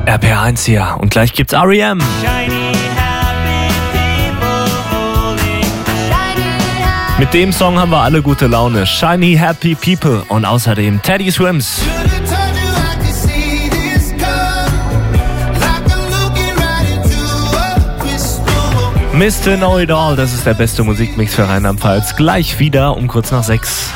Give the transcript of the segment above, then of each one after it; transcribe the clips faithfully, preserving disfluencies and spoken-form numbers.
R P R eins hier und gleich gibt's R E M. Mit dem Song haben wir alle gute Laune. Shiny Happy People und außerdem Teddy Swims. Mister Know It All, das ist der beste Musikmix für Rheinland-Pfalz. Gleich wieder um kurz nach sechs.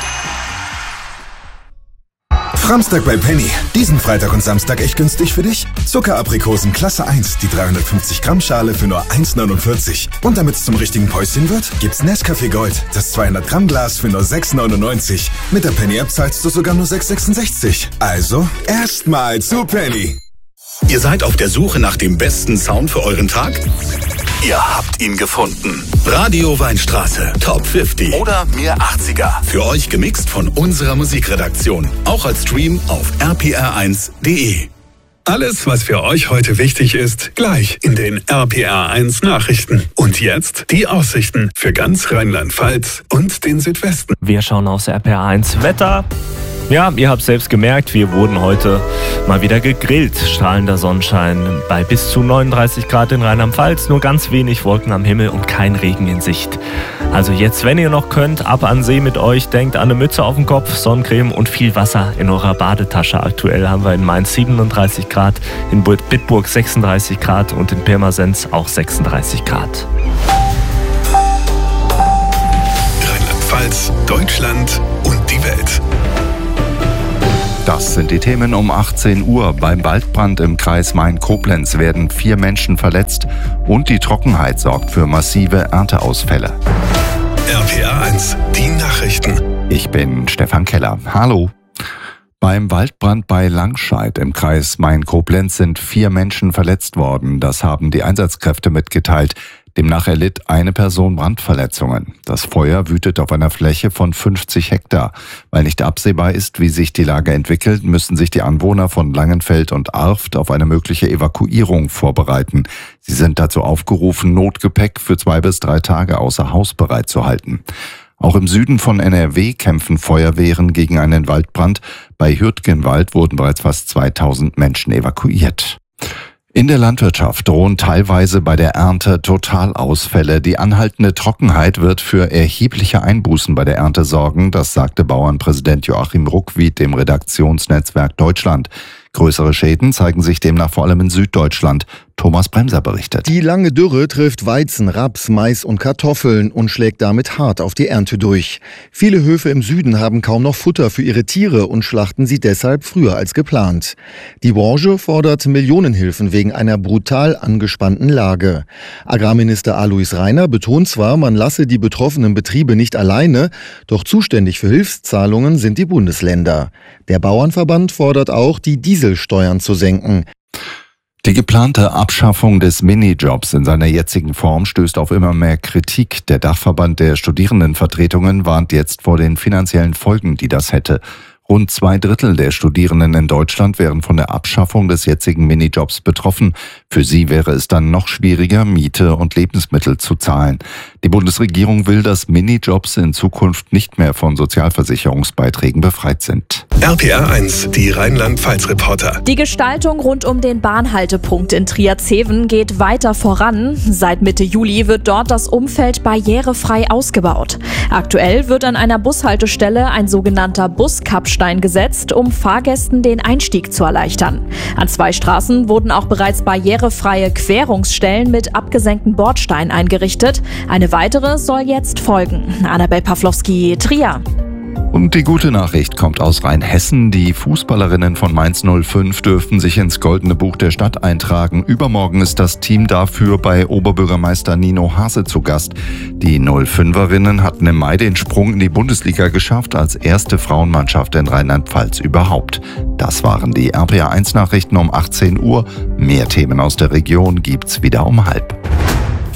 Samstag bei Penny. Diesen Freitag und Samstag echt günstig für dich? Zuckeraprikosen Klasse eins, die dreihundertfünfzig Gramm Schale für nur eins neunundvierzig. Und damit es zum richtigen Päuschen wird, gibt's Nescafé Gold, das zweihundert Gramm Glas für nur sechs neunundneunzig. Mit der Penny-App zahlst du sogar nur sechs sechsundsechzig. Also, erstmal zu Penny. Ihr seid auf der Suche nach dem besten Sound für euren Tag? Ihr habt ihn gefunden. Radio Weinstraße, Top fünfzig oder Mir achtziger. Für euch gemixt von unserer Musikredaktion. Auch als Stream auf r p r eins punkt d e. Alles, was für euch heute wichtig ist, gleich in den R P R eins Nachrichten. Und jetzt die Aussichten für ganz Rheinland-Pfalz und den Südwesten. Wir schauen aufs R P R eins Wetter. Ja, ihr habt selbst gemerkt, wir wurden heute mal wieder gegrillt. Strahlender Sonnenschein bei bis zu neununddreißig Grad in Rheinland-Pfalz, nur ganz wenig Wolken am Himmel und kein Regen in Sicht. Also jetzt, wenn ihr noch könnt, ab an See mit euch, denkt an eine Mütze auf den Kopf, Sonnencreme und viel Wasser in eurer Badetasche. Aktuell haben wir in Mainz siebenunddreißig Grad, in Bitburg sechsunddreißig Grad und in Pirmasens auch sechsunddreißig Grad. Rheinland-Pfalz, Deutschland und die Welt. Das sind die Themen um achtzehn Uhr. Beim Waldbrand im Kreis Main-Koblenz werden vier Menschen verletzt und die Trockenheit sorgt für massive Ernteausfälle. R P R eins, die Nachrichten. Ich bin Stefan Keller. Hallo. Beim Waldbrand bei Langscheid im Kreis Main-Koblenz sind vier Menschen verletzt worden. Das haben die Einsatzkräfte mitgeteilt. Demnach erlitt eine Person Brandverletzungen. Das Feuer wütet auf einer Fläche von fünfzig Hektar. Weil nicht absehbar ist, wie sich die Lage entwickelt, müssen sich die Anwohner von Langenfeld und Arft auf eine mögliche Evakuierung vorbereiten. Sie sind dazu aufgerufen, Notgepäck für zwei bis drei Tage außer Haus bereitzuhalten. Auch im Süden von N R W kämpfen Feuerwehren gegen einen Waldbrand. Bei Hürtgenwald wurden bereits fast zweitausend Menschen evakuiert. In der Landwirtschaft drohen teilweise bei der Ernte Totalausfälle. Die anhaltende Trockenheit wird für erhebliche Einbußen bei der Ernte sorgen, das sagte Bauernpräsident Joachim Ruckwied dem Redaktionsnetzwerk Deutschland. Größere Schäden zeigen sich demnach vor allem in Süddeutschland. Thomas Bremser berichtet. Die lange Dürre trifft Weizen, Raps, Mais und Kartoffeln und schlägt damit hart auf die Ernte durch. Viele Höfe im Süden haben kaum noch Futter für ihre Tiere und schlachten sie deshalb früher als geplant. Die Branche fordert Millionenhilfen wegen einer brutal angespannten Lage. Agrarminister Alois Rainer betont zwar, man lasse die betroffenen Betriebe nicht alleine, doch zuständig für Hilfszahlungen sind die Bundesländer. Der Bauernverband fordert auch, die Dieselsteuern zu senken. Die geplante Abschaffung des Minijobs in seiner jetzigen Form stößt auf immer mehr Kritik. Der Dachverband der Studierendenvertretungen warnt jetzt vor den finanziellen Folgen, die das hätte. Rund zwei Drittel der Studierenden in Deutschland wären von der Abschaffung des jetzigen Minijobs betroffen. Für sie wäre es dann noch schwieriger, Miete und Lebensmittel zu zahlen. Die Bundesregierung will, dass Minijobs in Zukunft nicht mehr von Sozialversicherungsbeiträgen befreit sind. R P R eins, die Rheinland-Pfalz-Reporter. Die Gestaltung rund um den Bahnhaltepunkt in Trier-Zeven geht weiter voran. Seit Mitte Juli wird dort das Umfeld barrierefrei ausgebaut. Aktuell wird an einer Bushaltestelle ein sogenannter Buskappstein gesetzt, um Fahrgästen den Einstieg zu erleichtern. An zwei Straßen wurden auch bereits barrierefreie Querungsstellen mit abgesenkten Bordsteinen eingerichtet. Eine weitere soll jetzt folgen. Annabel Pawlowski, Trier. Und die gute Nachricht kommt aus Rheinhessen. Die Fußballerinnen von Mainz null fünf dürfen sich ins Goldene Buch der Stadt eintragen. Übermorgen ist das Team dafür bei Oberbürgermeister Nino Hase zu Gast. Die null fünferinnen hatten im Mai den Sprung in die Bundesliga geschafft, als erste Frauenmannschaft in Rheinland-Pfalz überhaupt. Das waren die R P R eins Nachrichten um achtzehn Uhr. Mehr Themen aus der Region gibt's wieder um halb.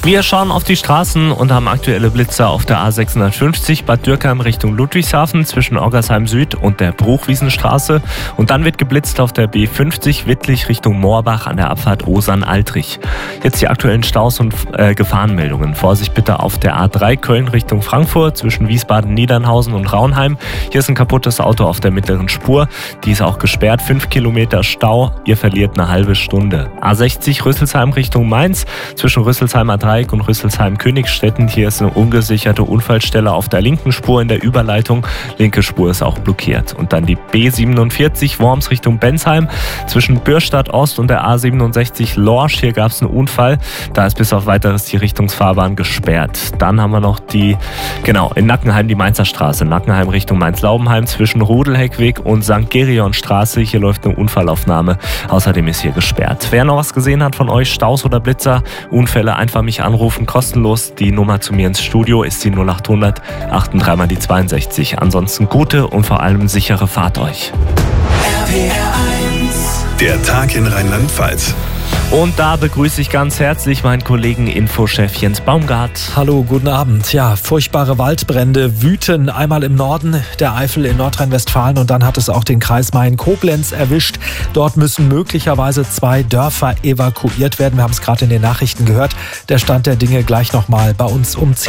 Wir schauen auf die Straßen und haben aktuelle Blitzer auf der A sechshundertfünfzig Bad Dürkheim Richtung Ludwigshafen zwischen Oggersheim Süd und der Bruchwiesenstraße. Und dann wird geblitzt auf der B fünfzig Wittlich Richtung Moorbach an der Abfahrt Osern-Altrich. Jetzt die aktuellen Staus und äh, Gefahrenmeldungen. Vorsicht bitte auf der A drei Köln Richtung Frankfurt zwischen Wiesbaden-Niedernhausen und Raunheim. Hier ist ein kaputtes Auto auf der mittleren Spur. Die ist auch gesperrt. Fünf Kilometer Stau. Ihr verliert eine halbe Stunde. A sechzig Rüsselsheim Richtung Mainz zwischen Rüsselsheimer Dreieck und Rüsselsheim-Königstetten. Hier ist eine ungesicherte Unfallstelle auf der linken Spur in der Überleitung. Linke Spur ist auch blockiert. Und dann die B siebenundvierzig Worms Richtung Bensheim zwischen Bürstadt Ost und der A siebenundsechzig Lorsch. Hier gab es einen Unfall. Da ist bis auf weiteres die Richtungsfahrbahn gesperrt. Dann haben wir noch die, genau, in Nackenheim die Mainzer Straße. Nackenheim Richtung Mainz-Laubenheim zwischen Rodelheckweg und Sankt Gereon Straße. Hier läuft eine Unfallaufnahme. Außerdem ist hier gesperrt. Wer noch was gesehen hat von euch, Staus oder Blitzer, Unfälle, einfach mich anrufen, kostenlos. Die Nummer zu mir ins Studio ist die null achthundert dreiunddreißig mal die zweiundsechzig. Ansonsten gute und vor allem sichere Fahrt euch. R P R eins. Der Tag in Rheinland-Pfalz. Und da begrüße ich ganz herzlich meinen Kollegen Infochef Jens Baumgart. Hallo, guten Abend. Ja, furchtbare Waldbrände wüten einmal im Norden der Eifel in Nordrhein-Westfalen und dann hat es auch den Kreis Main-Koblenz erwischt. Dort müssen möglicherweise zwei Dörfer evakuiert werden. Wir haben es gerade in den Nachrichten gehört. Der Stand der Dinge gleich nochmal bei uns um zehn.